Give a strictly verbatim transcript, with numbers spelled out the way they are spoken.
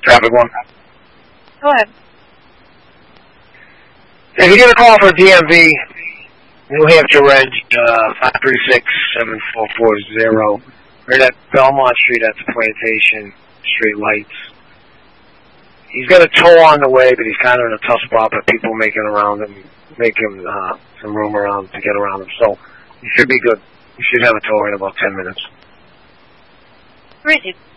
Traffic one. Go ahead. If you get a call for D M V, New Hampshire Reg, uh, five three six, seven four four zero, right at Belmont Street at the Plantation Street lights. He's got a tow on the way, but he's kind of in a tough spot, but people making around him, making uh, some room around to get around him. So he should be good. He should have a tow in about ten minutes. Where is he?